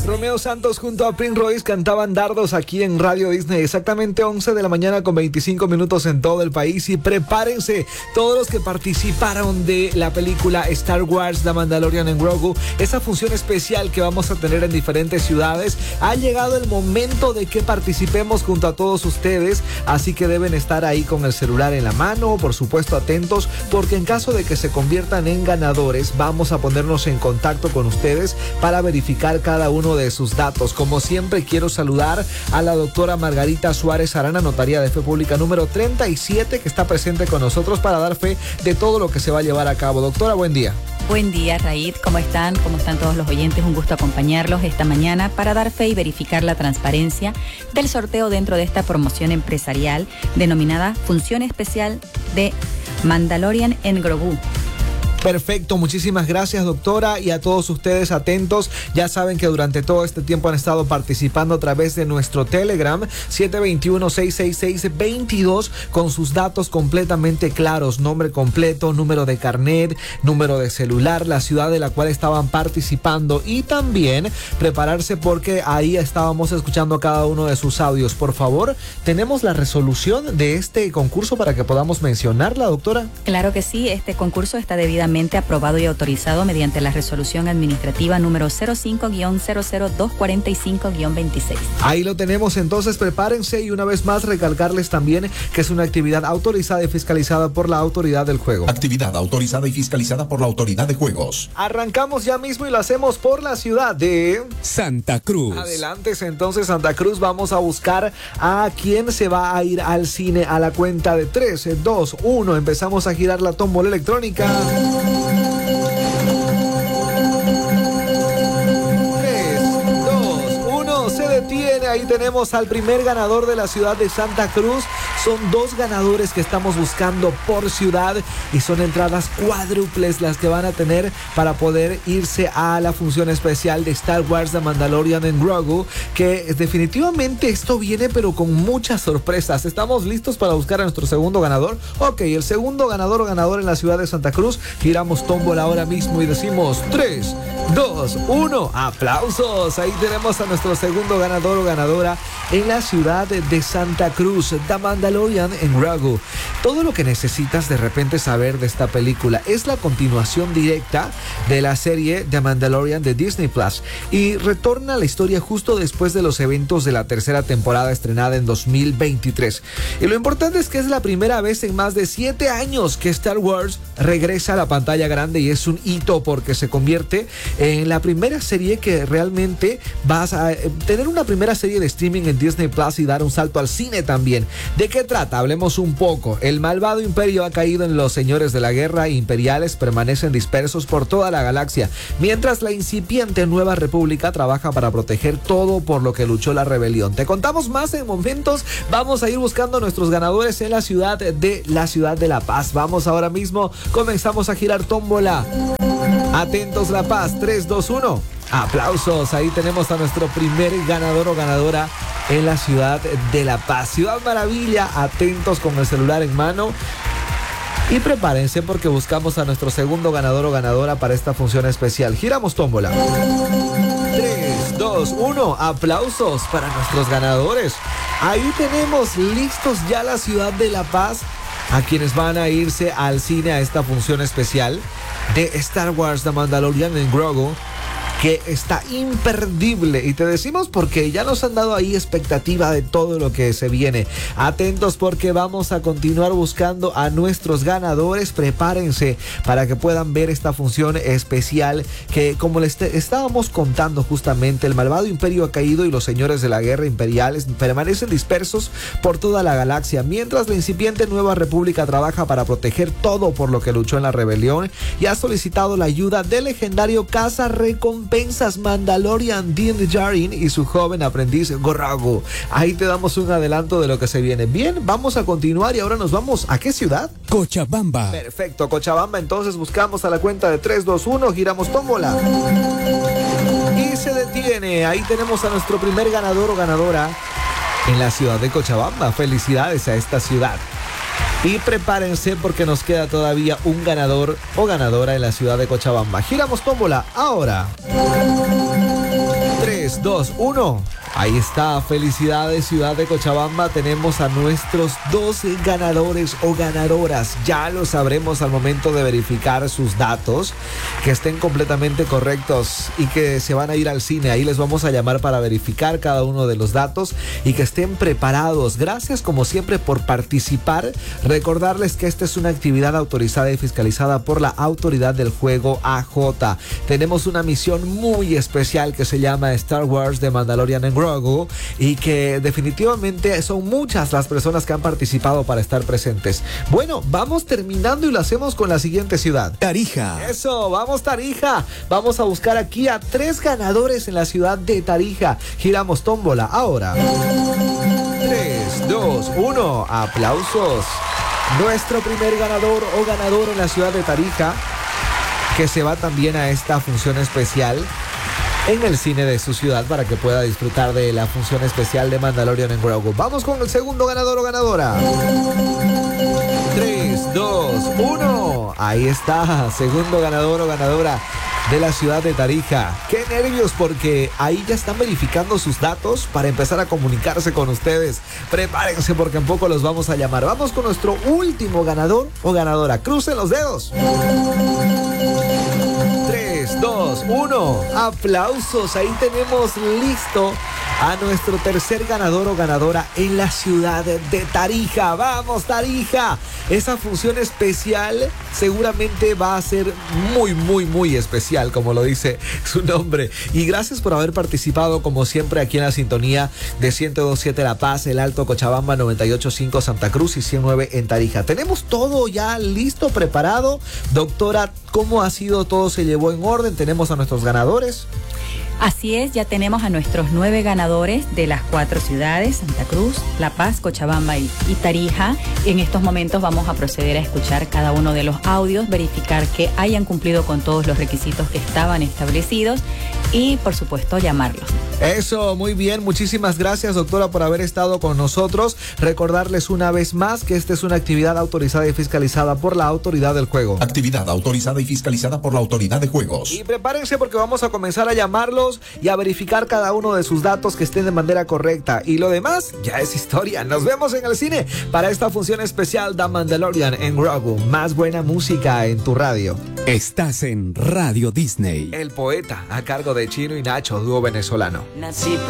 Romeo Santos junto a Prince Royce cantaban Dardos aquí en Radio Disney, exactamente 11 de la mañana con 25 minutos en todo el país. Y prepárense todos los que participaron de la película Star Wars The Mandalorian en Grogu, esa función especial que vamos a tener en diferentes ciudades. Ha llegado el momento de que participemos junto a todos ustedes, así que deben estar ahí con el celular en la mano, por supuesto atentos, porque en caso de que se conviertan en ganadores, vamos a ponernos en contacto con ustedes para verificar cada uno de sus datos. Como siempre, quiero saludar a la doctora Margarita Suárez Arana, notaría de fe pública número 37, que está presente con nosotros para dar fe de todo lo que se va a llevar a cabo. Doctora, buen día. Buen día, Raid. ¿Cómo están? ¿Cómo están todos los oyentes? Un gusto acompañarlos esta mañana para dar fe y verificar la transparencia del sorteo dentro de esta promoción empresarial denominada Función Especial de Mandalorian en Grogu. Perfecto, muchísimas gracias, doctora, y a todos ustedes atentos. Ya saben que durante todo este tiempo han estado participando a través de nuestro Telegram 721-666-22 con sus datos completamente claros: nombre completo, número de carnet, número de celular, la ciudad de la cual estaban participando, y también prepararse porque ahí estábamos escuchando cada uno de sus audios. Por favor, ¿tenemos la resolución de este concurso para que podamos mencionarla, doctora? Claro que sí, este concurso está debidamente aprobado y autorizado mediante la resolución administrativa número 05-00245-26. Ahí lo tenemos, entonces prepárense, y una vez más recalcarles también que es una actividad autorizada y fiscalizada por la Autoridad del Juego. Actividad autorizada y fiscalizada por la Autoridad de Juegos. Arrancamos ya mismo y lo hacemos por la ciudad de Santa Cruz. Adelante, entonces, Santa Cruz. Vamos a buscar a quién se va a ir al cine a la cuenta de 3, 2, 1. Empezamos a girar la tómbola electrónica. 3, 2, 1, se detiene. Ahí tenemos al primer ganador de la ciudad de Santa Cruz. Son 2 ganadores que estamos buscando por ciudad, y son entradas cuádruples las que van a tener para poder irse a la función especial de Star Wars The Mandalorian en Grogu, que definitivamente esto viene pero con muchas sorpresas. ¿Estamos listos para buscar a nuestro segundo ganador? Ok, el segundo ganador o ganadora en la ciudad de Santa Cruz. Giramos tómbola ahora mismo y decimos 3, 2, 1. ¡Aplausos! Ahí tenemos a nuestro segundo ganador o ganadora en la ciudad de Santa Cruz, The Mandalorian en Grogu. Todo lo que necesitas de repente saber de esta película es la continuación directa de la serie The Mandalorian de Disney Plus, y retorna a la historia justo después de los eventos de la tercera temporada estrenada en 2023. Y lo importante es que es la primera vez en más de 7 años que Star Wars regresa a la pantalla grande, y es un hito porque se convierte en la primera serie que realmente vas a tener una primera serie de streaming en Disney Plus y dar un salto al cine también. ¿De qué trata? Hablemos un poco. El malvado imperio ha caído en los señores de la guerra imperiales, permanecen dispersos por toda la galaxia, mientras la incipiente nueva república trabaja para proteger todo por lo que luchó la rebelión. Te contamos más en momentos. Vamos a ir buscando a nuestros ganadores en la ciudad de La Paz. Vamos ahora mismo, comenzamos a girar tómbola. Atentos, La Paz, 3, 2, 1. Aplausos, ahí tenemos a nuestro primer ganador o ganadora en la ciudad de La Paz. Ciudad Maravilla, atentos con el celular en mano. Y prepárense porque buscamos a nuestro segundo ganador o ganadora para esta función especial. Giramos tómbola. 3, 2, 1. Aplausos para nuestros ganadores. Ahí tenemos listos ya la ciudad de La Paz, a quienes van a irse al cine a esta función especial de Star Wars The Mandalorian en Grogu, que está imperdible, y te decimos porque ya nos han dado ahí expectativa de todo lo que se viene. Atentos porque vamos a continuar buscando a nuestros ganadores. Prepárense para que puedan ver esta función especial que, como les estábamos contando justamente, el malvado imperio ha caído y los señores de la guerra imperiales permanecen dispersos por toda la galaxia, mientras la incipiente nueva república trabaja para proteger todo por lo que luchó en la rebelión, y ha solicitado la ayuda del legendario cazarrecompensas Mandalorian Din Djarin y su joven aprendiz Grogu. Ahí te damos un adelanto de lo que se viene. Bien, vamos a continuar y ahora nos vamos ¿a qué ciudad? Cochabamba. Perfecto, Cochabamba. Entonces buscamos a la cuenta de 3, 2, 1, giramos tómbola. Y se detiene. Ahí tenemos a nuestro primer ganador o ganadora en la ciudad de Cochabamba. Felicidades a esta ciudad. Y prepárense porque nos queda todavía un ganador o ganadora en la ciudad de Cochabamba. Giramos tómbola ahora. 3, 3, 2, 1. Ahí está, felicidades Ciudad de Cochabamba, tenemos a nuestros 2 ganadores o ganadoras. Ya lo sabremos al momento de verificar sus datos, que estén completamente correctos y que se van a ir al cine. Ahí les vamos a llamar para verificar cada uno de los datos y que estén preparados. Gracias como siempre por participar. Recordarles que esta es una actividad autorizada y fiscalizada por la Autoridad del Juego AJ. Tenemos una misión muy especial que se llama Star Wars The Mandalorian en Grogu y que definitivamente son muchas las personas que han participado para estar presentes. Bueno, vamos terminando y lo hacemos con la siguiente ciudad. Tarija. Eso, vamos Tarija. Vamos a buscar aquí a 3 ganadores en la ciudad de Tarija. Giramos tómbola ahora. 3, 2, 1. Aplausos. Nuestro primer ganador o ganadora en la ciudad de Tarija, que se va también a esta función especial en el cine de su ciudad para que pueda disfrutar de la función especial de Mandalorian en Grogu. Vamos con el segundo ganador o ganadora. 3, 2, 1. Ahí está, segundo ganador o ganadora de la ciudad de Tarija. Qué nervios, porque ahí ya están verificando sus datos para empezar a comunicarse con ustedes. Prepárense porque en poco los vamos a llamar. Vamos con nuestro último ganador o ganadora. Crucen los dedos. 3, 2, 1. Aplausos. Ahí tenemos listo a nuestro tercer ganador o ganadora en la ciudad de Tarija. ¡Vamos, Tarija! Esa función especial seguramente va a ser muy especial, como lo dice su nombre. Y gracias por haber participado, como siempre, aquí en la sintonía de 102.7 La Paz, El Alto Cochabamba, 98.5 Santa Cruz y 109 en Tarija. Tenemos todo ya listo, preparado. Doctora, ¿cómo ha sido todo? ¿Se llevó en orden? ¿Tenemos a nuestros ganadores? Así es, ya tenemos a nuestros 9 ganadores de las 4 ciudades, Santa Cruz, La Paz, Cochabamba y Tarija. En estos momentos vamos a proceder a escuchar cada uno de los audios, verificar que hayan cumplido con todos los requisitos que estaban establecidos y, por supuesto, llamarlos. Eso, muy bien. Muchísimas gracias, doctora, por haber estado con nosotros. Recordarles una vez más que esta es una actividad autorizada y fiscalizada por la Autoridad del Juego. Actividad autorizada y fiscalizada por la Autoridad de Juegos. Y prepárense porque vamos a comenzar a llamarlos y a verificar cada uno de sus datos que estén de manera correcta. Y lo demás ya es historia. Nos vemos en el cine para esta función especial The Mandalorian en Grogu. Más buena música en tu radio. Estás en Radio Disney. El poeta, a cargo de Chino y Nacho, dúo venezolano. Nací